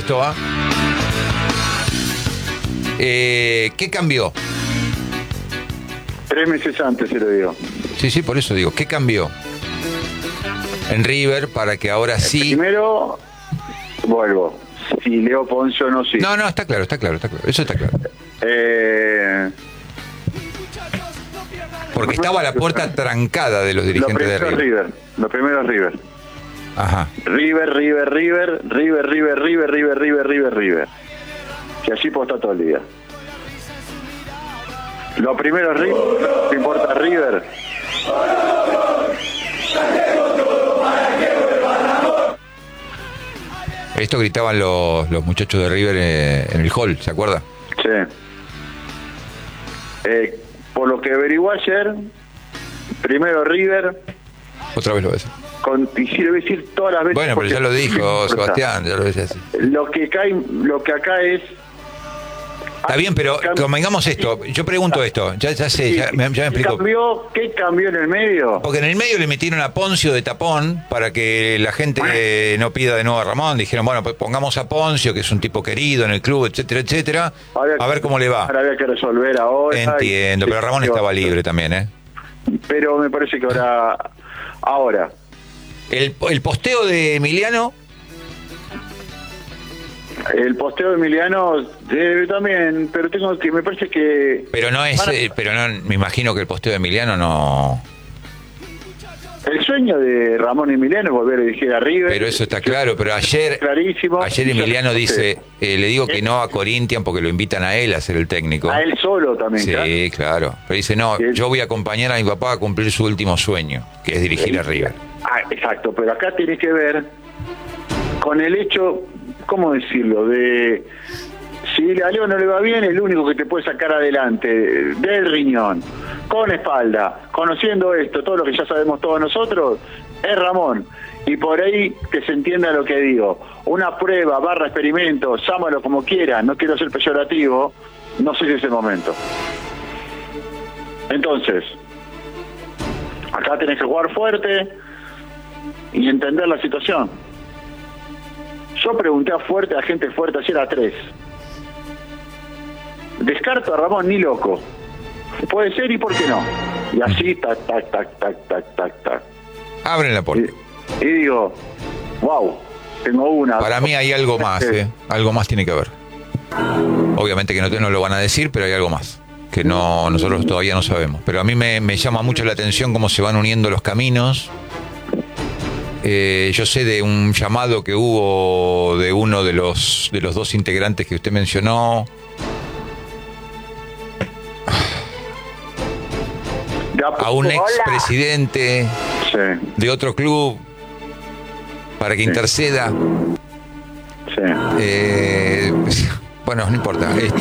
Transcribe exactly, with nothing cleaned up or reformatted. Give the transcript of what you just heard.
esto, ¿ah? Eh, ¿Qué cambió? Tres meses antes se lo digo. Sí, sí, por eso digo, ¿qué cambió en River para que ahora sí? Primero, vuelvo. Si Leo Poncio no sí. No, no, está claro, está claro, está claro. Eso está claro. Eh... Porque estaba la puerta trancada de los dirigentes de River. River. Lo primero es River. Ajá. River, River, River, River, River, River, River, River, River, River. Y así puedo estar todo el día. Lo primero es River, no importa River. Esto gritaban los, los muchachos de River eh, en el hall, ¿se acuerda? Sí. Eh, por lo que averigué ayer, primero River. Otra vez lo ves. Con, y sí lo voy a decir todas las veces. Bueno, pero ya lo dijo Sebastián, ya lo decía así. Lo que cae, lo que acá es. Está bien, pero convengamos esto. Yo pregunto esto, ya, ya sé, ya, me, ya me explico. Cambió, ¿Qué cambió en el medio? Porque en el medio le metieron a Poncio de tapón para que la gente eh, no pida de nuevo a Ramón. Dijeron, bueno, pues pongamos a Poncio, que es un tipo querido en el club, etcétera, etcétera. A ver cómo le va. Ahora había que resolver ahora. Entiendo, y, pero Ramón estaba libre también, ¿eh? Pero me parece que ahora... Ahora. El, el posteo de Emiliano... El posteo de Emiliano eh, también, pero tengo que, me parece que... Pero no es, eh, pero no, me imagino que el posteo de Emiliano no... El sueño de Ramón Emiliano es volver a dirigir a River. Pero eso está claro, pero ayer... Clarísimo. Ayer Emiliano dice, eh, le digo que no a Corinthians porque lo invitan a él a ser el técnico. A él solo también, sí, claro. claro. Pero dice, no, yo voy a acompañar a mi papá a cumplir su último sueño, que es dirigir a River. Ah, exacto, pero acá tiene que ver con el hecho... ¿Cómo decirlo? De si a Leo no le va bien, el único que te puede sacar adelante del riñón, con espalda, conociendo esto, todo lo que ya sabemos todos nosotros, es Ramón. Y por ahí que se entienda lo que digo. Una prueba, barra experimento, llámalo como quiera, no quiero ser peyorativo, no sé si es el momento. Entonces, acá tenés que jugar fuerte y entender la situación. Yo pregunté a fuerte, a gente fuerte, ayer a tres. Descarto a Ramón ni loco. Puede ser y por qué no. Y así, tac, tac, tac, tac, tac, tac, tac. Abren la puerta. Y, y digo, wow, tengo una. Para mí hay algo más, ¿eh? Algo más tiene que haber. Obviamente que no, no lo van a decir, pero hay algo más que no nosotros todavía no sabemos. Pero a mí me, me llama mucho la atención cómo se van uniendo los caminos. Eh, yo sé de un llamado que hubo de uno de los de los dos integrantes que usted mencionó. A un expresidente sí. de otro club para que sí. interceda. Sí. Eh, bueno, no importa. Este,